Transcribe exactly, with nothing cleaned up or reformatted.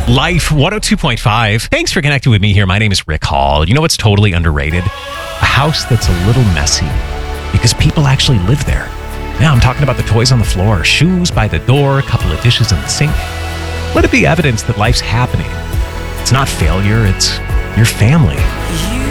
Life one oh two point five. Thanks for connecting with me here. My name is Rick Hall. You know what's totally underrated? A house that's a little messy because people actually live there. Now I'm talking about the toys on the floor, shoes by the door, a couple of dishes in the sink. Let it be evidence that life's happening. It's not failure, it's your family. You